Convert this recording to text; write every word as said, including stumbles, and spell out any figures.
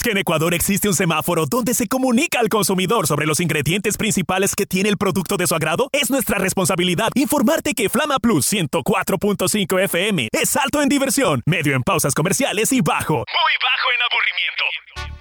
Que en Ecuador existe un semáforo donde se comunica al consumidor sobre los ingredientes principales que tiene el producto de su agrado. Es nuestra responsabilidad informarte que Flama Plus ciento cuatro punto cinco F M es alto en diversión, medio en pausas comerciales y bajo, muy bajo en aburrimiento.